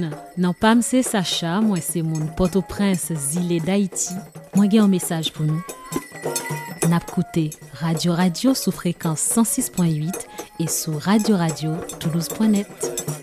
Non pas c'est Sacha, moi c'est mon Port-au-Prince, Zilé d'Haïti. Moi j'ai un message pour nous. N'a écouté Radio sous fréquence 106.8 et sur Radio Toulouse.net.